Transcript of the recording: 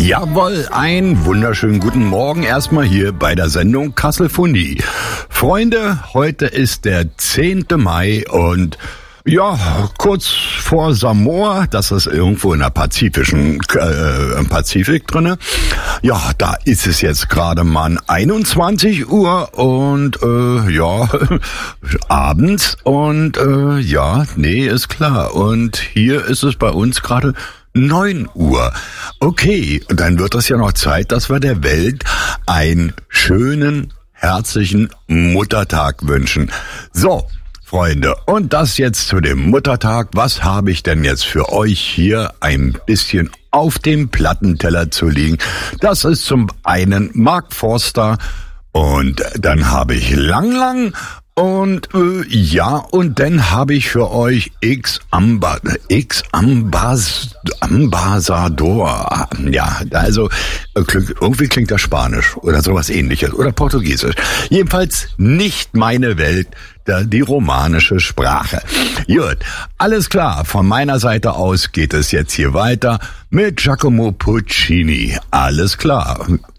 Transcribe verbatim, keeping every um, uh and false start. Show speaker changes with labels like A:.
A: Jawohl, einen wunderschönen guten Morgen erstmal hier bei der Sendung Kassel Fundi. Freunde, heute ist der zehnte Mai und ja, kurz vor Samoa, das ist irgendwo in der pazifischen äh, im Pazifik drinne. Ja, da ist es jetzt gerade mal einundzwanzig Uhr und äh, ja, abends und äh, ja, nee, ist klar. Und hier ist es bei uns gerade neun Uhr. Okay, dann wird es ja noch Zeit, dass wir der Welt einen schönen, herzlichen Muttertag wünschen. So, Freunde, und das jetzt zu dem Muttertag. Was habe ich denn jetzt für euch hier ein bisschen auf dem Plattenteller zu liegen? Das ist zum einen Mark Forster und dann habe ich Lang Lang. Und äh, ja, und dann habe ich für euch X Amba, X Ambas, Ambassador. Ja, also äh, klingt, irgendwie klingt das Spanisch oder sowas Ähnliches oder Portugiesisch. Jedenfalls nicht meine Welt, da, die romanische Sprache. Gut, alles klar. Von meiner Seite aus geht es jetzt hier weiter mit Giacomo Puccini. Alles klar.